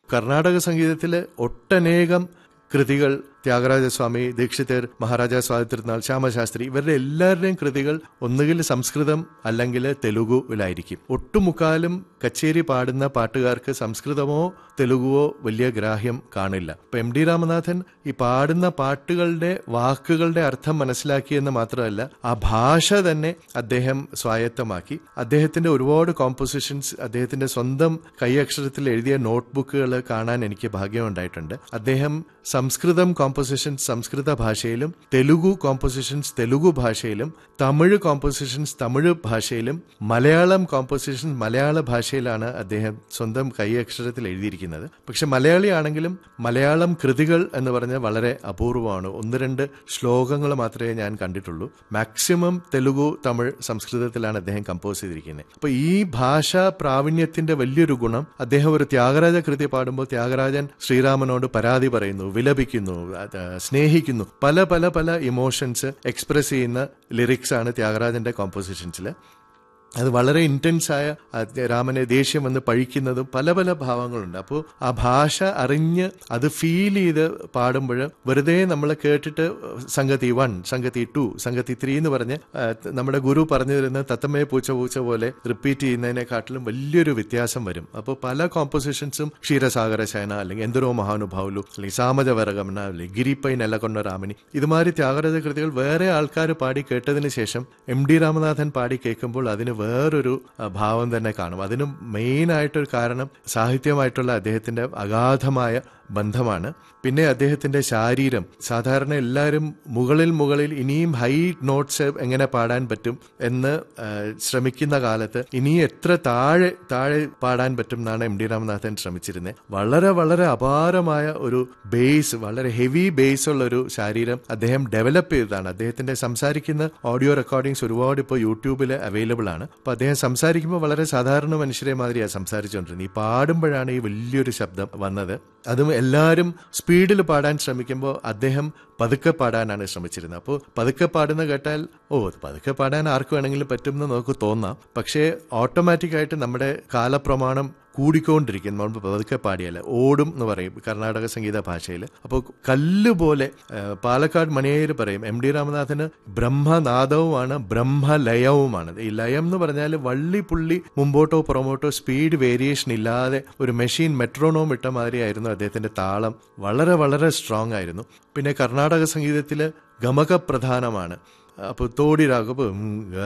കർണാടക സംഗീതത്തിലെ ഒട്ടനേകം കൃതികൾ ത്യാഗരാജസ്വാമി, ദീക്ഷിതർ, മഹാരാജാ സ്വാതി തിരുനാൾ, ശ്യാമശാസ്ത്രി ഇവരുടെ എല്ലാവരുടെയും കൃതികൾ ഒന്നുകിൽ സംസ്കൃതം അല്ലെങ്കിൽ തെലുഗുവിലായിരിക്കും. ഒട്ടുമുക്കാലും കച്ചേരി പാടുന്ന പാട്ടുകാർക്ക് സംസ്കൃതമോ തെലുഗുവോ വലിയ ഗ്രാഹ്യം കാണില്ല. ഇപ്പൊ എം ഡി രാമനാഥൻ ഈ പാടുന്ന പാട്ടുകളുടെ വാക്കുകളുടെ അർത്ഥം മനസ്സിലാക്കിയെന്ന് മാത്രമല്ല, ആ ഭാഷ തന്നെ അദ്ദേഹം സ്വായത്തമാക്കി. അദ്ദേഹത്തിന്റെ ഒരുപാട് കോമ്പോസിഷൻസ് അദ്ദേഹത്തിന്റെ സ്വന്തം കൈയക്ഷരത്തിൽ എഴുതിയ നോട്ട്ബുക്കുകൾ കാണാൻ എനിക്ക് ഭാഗ്യമുണ്ടായിട്ടുണ്ട്. അദ്ദേഹം സംസ്കൃതം കോമ്പോസിഷൻസ് സംസ്കൃത ഭാഷയിലും, തെലുഗു കോമ്പോസിഷൻസ് തെലുഗു ഭാഷയിലും, തമിഴ് കോമ്പോസിഷൻസ് തമിഴ് ഭാഷയിലും, മലയാളം കോമ്പോസിഷൻസ് മലയാള ഭാഷയിലാണ് അദ്ദേഹം സ്വന്തം കൈയക്ഷരത്തിൽ എഴുതിയിരിക്കുന്നത്. പക്ഷെ മലയാളിയാണെങ്കിലും മലയാളം കൃതികൾ എന്ന് പറഞ്ഞാൽ വളരെ അപൂർവമാണ്. 1-2 ശ്ലോകങ്ങൾ മാത്രമേ ഞാൻ കണ്ടിട്ടുള്ളൂ. മാക്സിമം തെലുഗു, തമിഴ്, സംസ്കൃതത്തിലാണ് അദ്ദേഹം കമ്പോസ് ചെയ്തിരിക്കുന്നത്. അപ്പൊ ഈ ഭാഷാ പ്രാവീണ്യത്തിന്റെ വലിയൊരു ഗുണം, അദ്ദേഹം ഒരു ത്യാഗരാജ കൃതി പാടുമ്പോൾ ത്യാഗരാജൻ ശ്രീരാമനോട് പരാതി പറയുന്നു, വിലപിക്കുന്നു, സ്നേഹിക്കുന്നു, പല പല പല ഇമോഷൻസ് എക്സ്പ്രസ് ചെയ്യുന്ന ലിറിക്സ് ആണ് ത്യാഗരാജന്റെ കോമ്പോസിഷൻസിൽ. അത് വളരെ ഇന്റൻസ് ആയ, രാമനെ ദേഷ്യം വന്ന് പഴിക്കുന്നതും പല പല ഭാവങ്ങളുണ്ട്. അപ്പോൾ ആ ഭാഷ അറിഞ്ഞ് അത് ഫീൽ ചെയ്ത് പാടുമ്പോൾ വെറുതെ നമ്മൾ കേട്ടിട്ട് സംഗതി 1, സംഗതി 2, സംഗതി 3 എന്ന് പറഞ്ഞ് നമ്മുടെ ഗുരു പറഞ്ഞു തരുന്ന തത്തമ്മയെ പൂച്ച പൂച്ച പോലെ റിപ്പീറ്റ് ചെയ്യുന്നതിനെക്കാട്ടിലും വലിയൊരു വ്യത്യാസം വരും. അപ്പോൾ പല കോമ്പോസിഷൻസും ക്ഷീരസാഗര ശയന, അല്ലെങ്കിൽ എന്തൊരോ മഹാനുഭാവുലു, അല്ലെങ്കിൽ സാമജ വരഗമന, അല്ലെങ്കിൽ ഗിരിപ്പൈ നെല്ലക്കൊണ്ട രാമനി, ഇതുമാതിരി ത്യാഗരാജ കൃതികൾ വേറെ ആൾക്കാർ പാടി കേട്ടതിന് ശേഷം എം ഡി രാമനാഥൻ പാടി കേൾക്കുമ്പോൾ അതിന് വേറൊരു ഭാവം തന്നെ കാണും. അതിന് മെയിനായിട്ടൊരു കാരണം സാഹിത്യമായിട്ടുള്ള അദ്ദേഹത്തിന്റെ അഗാധമായ ബന്ധമാണ്. പിന്നെ അദ്ദേഹത്തിന്റെ ശാരീരം, സാധാരണ എല്ലാവരും മുകളിൽ ഇനിയും ഹൈ നോട്ട്സ് എങ്ങനെ പാടാൻ പറ്റും എന്ന് ശ്രമിക്കുന്ന കാലത്ത് ഇനിയും എത്ര താഴെ പാടാൻ പറ്റും എന്നാണ് എം ഡി രാമനാഥൻ ശ്രമിച്ചിരുന്നത്. വളരെ വളരെ അപാരമായ ഒരു ബേസ്, വളരെ ഹെവി ബേസ് ഉള്ള ഒരു ശാരീരം അദ്ദേഹം ഡെവലപ്പ് ചെയ്തതാണ്. അദ്ദേഹത്തിന്റെ സംസാരിക്കുന്ന ഓഡിയോ റെക്കോർഡിങ്സ് ഒരുപാട് ഇപ്പോൾ യൂട്യൂബിൽ അവൈലബിൾ ആണ്. അപ്പൊ അദ്ദേഹം സംസാരിക്കുമ്പോൾ വളരെ സാധാരണ മനുഷ്യരെ മാതിരിയാണ് സംസാരിച്ചുകൊണ്ടിരുന്നത്. ഈ പാടുമ്പോഴാണ് ഈ വലിയൊരു ശബ്ദം വന്നത്. അതും എല്ലാവരും സ്പീഡിൽ പാടാൻ ശ്രമിക്കുമ്പോൾ അദ്ദേഹം പതുക്കെ പാടാനാണ് ശ്രമിച്ചിരുന്നത്. അപ്പോൾ പതുക്കെ പാടുന്ന കേട്ടാൽ പതുക്കെ പാടാൻ ആർക്ക് വേണമെങ്കിലും പറ്റുമെന്ന് നമുക്ക് തോന്നാം. പക്ഷേ ഓട്ടോമാറ്റിക്കായിട്ട് നമ്മുടെ കാലപ്രമാണം കൂടിക്കൊണ്ടിരിക്കും. നമ്മൾ പതുക്കെ പാടിയല്ല, ഓടും എന്ന് പറയും കർണാടക സംഗീത ഭാഷയിൽ. അപ്പോൾ കല്ലുപോലെ പാലക്കാട് മണിയേര് പറയും, എം ഡി രാമനാഥന് ബ്രഹ്മനാദവുമാണ് ബ്രഹ്മലയവുമാണ്. ഈ ലയം എന്ന് പറഞ്ഞാൽ വള്ളി പുള്ളി മുമ്പോട്ടോ പുറമോട്ടോ സ്പീഡ് വേരിയേഷൻ ഇല്ലാതെ ഒരു മെഷീൻ മെട്രോണോം ഇട്ട മാതിരിയായിരുന്നു അദ്ദേഹത്തിന്റെ താളം. വളരെ വളരെ സ്ട്രോങ് ആയിരുന്നു. പിന്നെ കർണാടക സംഗീതത്തിൽ ഗമക പ്രധാനമാണ്. അപ്പോൾ തോടി രാഗം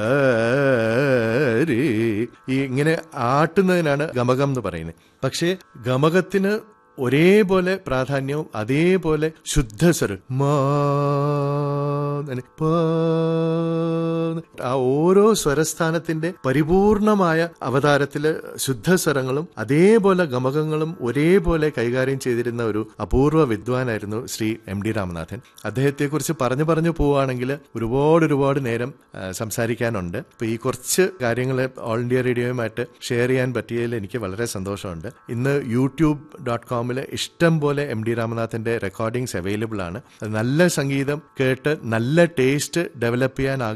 ഈ ഇങ്ങനെ ആട്ടുന്നതിനാണ് ഗമകം എന്ന് പറയുന്നത്. പക്ഷേ ഗമകത്തിന് ഒരേപോലെ പ്രാധാന്യവും അതേപോലെ ശുദ്ധസ്വരം ആ ഓരോ സ്വരസ്ഥാനത്തിന്റെ പരിപൂർണമായ അവതാരത്തില് ശുദ്ധസ്വരങ്ങളും അതേപോലെ ഗമകങ്ങളും ഒരേപോലെ കൈകാര്യം ചെയ്തിരുന്ന ഒരു അപൂർവ വിദ്വാനായിരുന്നു ശ്രീ എം ഡി രാമനാഥൻ. അദ്ദേഹത്തെക്കുറിച്ച് പറഞ്ഞു പോവുകയാണെങ്കിൽ ഒരുപാട് നേരം സംസാരിക്കാനുണ്ട്. ഇപ്പൊ ഈ കുറച്ച് കാര്യങ്ങൾ ഓൾ ഇന്ത്യ റേഡിയോയുമായിട്ട് ഷെയർ ചെയ്യാൻ പറ്റിയതിൽ എനിക്ക് വളരെ സന്തോഷമുണ്ട്. ഇന്ന് youtube.com ഇഷ്ടം പോലെ എം ഡി രാമനാഥന്റെ റെക്കോർഡിങ്സ് അവൈലബിൾ ആണ്. നല്ല സംഗീതം കേട്ട് നല്ല ടേസ്റ്റ് ഡെവലപ്പ് ചെയ്യാൻ